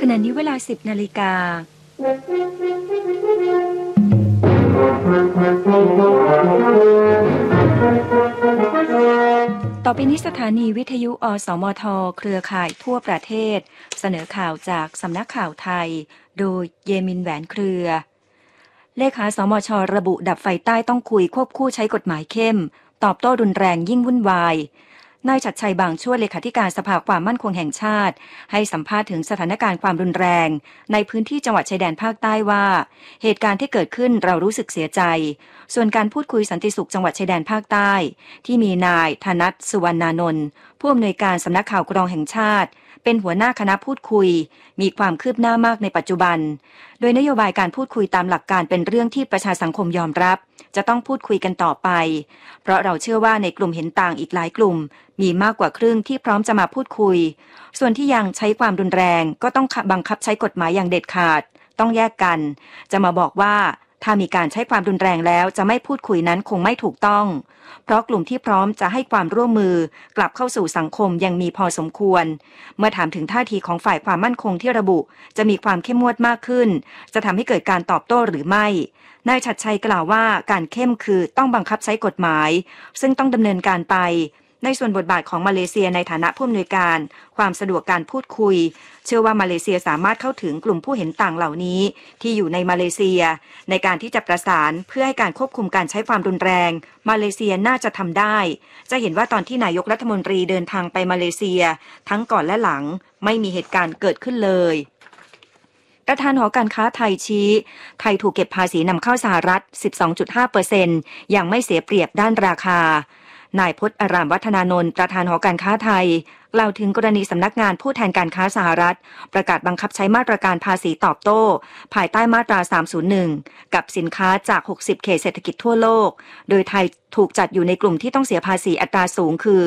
ขณะนี้เวลา 10 นาฬิกาต่อไปนี้สถานีวิทยุอสมทเครือข่ายทั่วประเทศเสนอข่าวจากสำนักข่าวไทยโดยเยมินแหวนเครือเลขาสมช.ระบุดับไฟใต้ต้องคุยควบคู่ใช้กฎหมายเข้มตอบโต้รุนแรงยิ่งวุ่นวายนายชัดชัยบางช่วยเลขาธิการสภาความมั่นคงแห่งชาติให้สัมภาษณ์ถึงสถานการณ์ความรุนแรงในพื้นที่จังหวัดชายแดนภาคใต้ว่าเหตุการณ์ที่เกิดขึ้นเรารู้สึกเสียใจส่วนการพูดคุยสันติสุขจังหวัดชายแดนภาคใต้ที่มีนายธนัทสุวรรณานนท์ผู้อำนวยการสำนักข่าวกรองแห่งชาติเป็นหัวหน้าคณะพูดคุยมีความคืบหน้ามากในปัจจุบันโดยนโยบายการพูดคุยตามหลักการเป็นเรื่องที่ประชาสังคมยอมรับจะต้องพูดคุยกันต่อไปเพราะเราเชื่อว่าในกลุ่มเห็นต่างอีกหลายกลุ่มมีมากกว่าครึ่งที่พร้อมจะมาพูดคุยส่วนที่ยังใช้ความรุนแรงก็ต้องบังคับใช้กฎหมายอย่างเด็ดขาดต้องแยกกันจะมาบอกว่าถ้ามีการใช้ความรุนแรงแล้วจะไม่พูดคุยนั้นคงไม่ถูกต้องเพราะกลุ่มที่พร้อมจะให้ความร่วมมือกลับเข้าสู่สังคมยังมีพอสมควรเมื่อถามถึงท่าทีของฝ่ายความมั่นคงที่ระบุจะมีความเข้มงวดมากขึ้นจะทำให้เกิดการตอบโต้หรือไม่นายชัดชัยกล่าวว่าการเข้มคือต้องบังคับใช้กฎหมายซึ่งต้องดำเนินการไปในส่วนบทบาทของมาเลเซียในฐานะผู้อำนวยการความสะดวกการพูดคุยเชื่อว่ามาเลเซียสามารถเข้าถึงกลุ่มผู้เห็นต่างเหล่านี้ที่อยู่ในมาเลเซียในการที่จะประสานเพื่อให้การควบคุมการใช้ความรุนแรงมาเลเซียน่าจะทำได้จะเห็นว่าตอนที่นายกรัฐมนตรีเดินทางไปมาเลเซียทั้งก่อนและหลังไม่มีเหตุการณ์เกิดขึ้นเลยประธานหอการค้าไทยชี้ไทยถูกเก็บภาษีนำเข้าสหรัฐ 12.5% ยังไม่เสียเปรียบด้านราคานายพจน์อารามวัฒนานนท์ประธานหอการค้าไทยกล่าวถึงกรณีสำนักงานผู้แทนการค้าสหรัฐประกาศบังคับใช้มาตรการภาษีตอบโต้ภายใต้มาตรา 301 กับสินค้าจาก 60 เขตเศรษฐกิจทั่วโลกโดยไทยถูกจัดอยู่ในกลุ่มที่ต้องเสียภาษีอัตราสูงคือ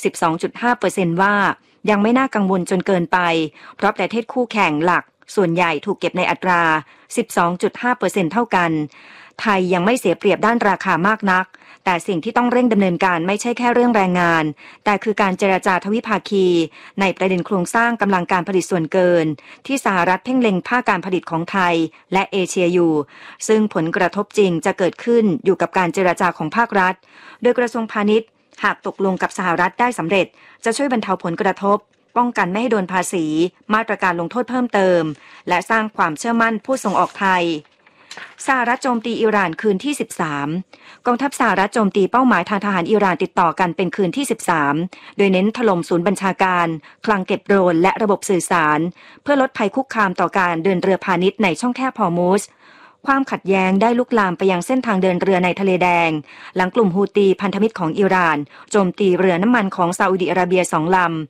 12.5% ว่ายังไม่น่ากังวลจนเกินไปเพราะประเทศคู่แข่งหลักส่วนใหญ่ถูกเก็บในอัตรา 12.5% เท่ากันไทยยังไม่เสียเปรียบด้านราคามากนักแต่สิ่งที่ต้องเร่งดำเนินการไม่ใช่แค่เรื่องแรงงานแต่คือการเจรจาทวิภาคีในประเด็นโครงสร้างกำลังการผลิตส่วนเกินที่สหรัฐเพ่งเล็งภาคการผลิตของไทยและเอเชียอยู่ซึ่งผลกระทบจริงจะเกิดขึ้นอยู่กับการเจรจาของภาครัฐโดยกระทรวงพาณิชย์หากตกลงกับสหรัฐได้สำเร็จจะช่วยบรรเทาผลกระทบป้องกันไม่ให้โดนภาษีมาตรการลงโทษเพิ่มเติมและสร้างความเชื่อมั่นผู้ส่งออกไทยสหรัฐโจมตีอิหร่านคืนที่ 13 กองทัพสหรัฐโจมตีเป้าหมายทางทหารอิหร่านติดต่อกันเป็นคืนที่ 13 โดยเน้นถล่มศูนย์บัญชาการคลังเก็บโดรนและระบบสื่อสารเพื่อลดภัยคุกคามต่อการเดินเรือพาณิชย์ในช่องแคบฮอร์มุซความขัดแย้งได้ลุกลามไปยังเส้นทางเดินเรือในทะเลแดงหลังกลุ่มฮูตีพันธมิตรของอิหร่านโจมตีเรือน้ำมันของซาอุดิอาระเบีย2 ล